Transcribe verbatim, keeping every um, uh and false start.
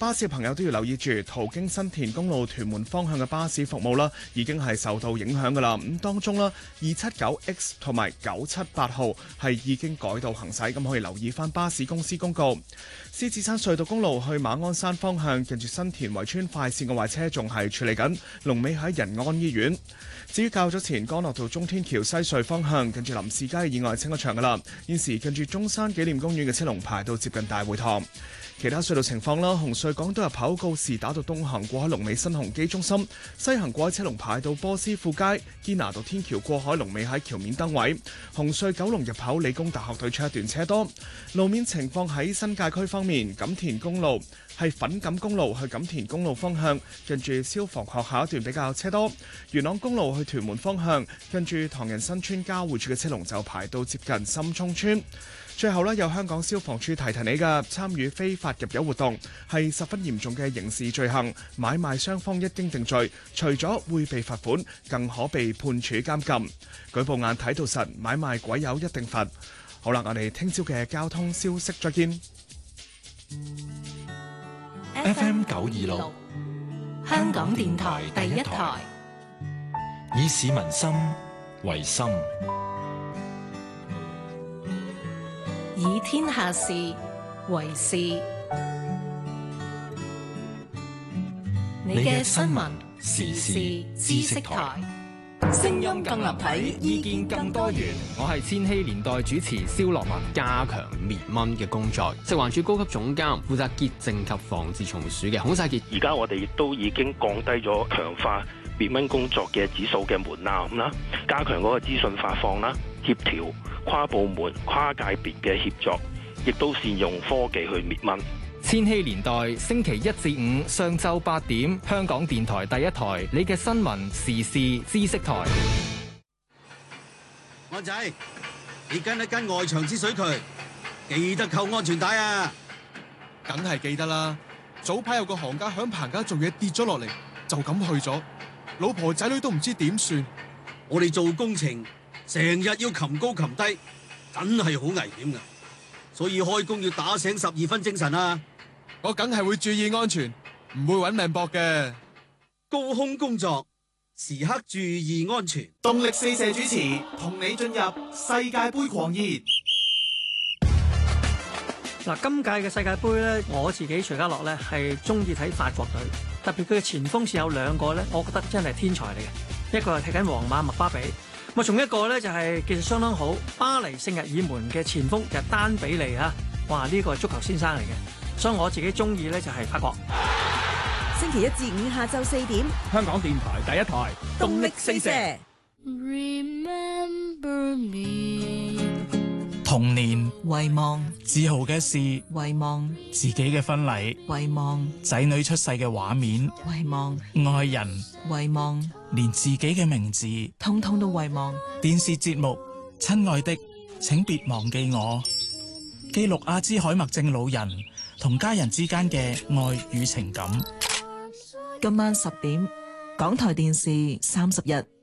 巴士嘅朋友都要留意住，途經新田公路屯門方向嘅巴士服務啦，已經係受到影響㗎啦。咁當中啦，二七九 X 同埋九七八號係已經改道行駛，咁可以留意返巴士公司公告。獅子山隧道公路去馬鞍山方向，近住新田圍村快線嘅壞車仲係處理緊，龍尾喺仁安醫院。至於較早前干諾道中天橋西隧方向，近住林士街意外清咗場㗎啦，現時近住中山紀念公園嘅車龍排到接近大會堂。其他隧道情況啦，紅隧港島入口告士打道東行過海龍尾新鴻基中心，西行過海車龍排到波斯富街，堅拿道天橋過海龍尾喺橋面燈位。紅隧九龍入口理工大學對出一段車多。路面情況喺新界區方面，錦田公路係粉錦公路去錦田公路方向，近住消防學校一段比較車多。元朗公路去屯門方向，近住唐人新村交匯處嘅車龍就排到接近深涌村。最後咧，有香港消防處提提你嘅，參與非法入油活動係十分嚴重嘅刑事罪行，買賣雙方一經定罪，除咗會被罰款，更可被判處監禁。舉報眼睇到實，買賣鬼友一定罰。好啦，我哋聽朝嘅交通消息再見。 F M 九二六，香港電台第一台，以市民心為心， 以天下事為事。你嘅新聞時事知識台， 聲音更立體，意見更多元。我係千禧年代主持蕭樂文。加強滅蚊嘅工作，食環署高級總監負責潔淨及防治蟲鼠嘅孔世傑。 而家我哋亦都已經降低咗強化滅蚊工作嘅指數嘅門檻啦，加強嗰個資訊發放啦，協調跨部門、跨界別嘅協作，亦都善用科技去滅蚊。 千禧年代星期一至五上晝八點，香港電台第一台，你嘅新聞時事知識台。 安仔，你跟一跟外牆之水渠，記得扣安全帶啊！ 梗係記得啦。早排有個行家響棚架做嘢跌咗落嚟，就咁去咗，老婆仔女都唔知點算。 我哋做工程成日要擒高擒低，真係好危險噶，所以開工要打醒十二分精神啊！ 我梗係會注意安全，唔會搵命搏嘅。 高空工作時刻注意安全。 動力四射主持同你進入世界盃狂熱。 嗱，今屆嘅世界盃咧，我自己徐家樂咧係中意睇法國隊，特別佢嘅前鋒線有兩個咧，我覺得真係天才嚟嘅。一個係踢緊皇馬麥巴比，咁啊，仲一個咧就係技術相當好巴黎聖日耳門嘅前鋒就係丹比利啊！哇，呢個係足球先生嚟嘅，所以我自己中意咧就係法國。 星期一至五下晝四點， 香港電台第一台動力四射。 Remember me。 童年遺忘， 自豪嘅事遺忘， 自己嘅婚禮遺忘， 仔女出世嘅畫面遺忘， 愛人遺忘， 連自己嘅名字通通都遺忘。 電視節目《親愛的，請別忘記我》，記錄阿茲海默症老人同家人之間嘅愛與情感。 今晚十點，港台電視三十日。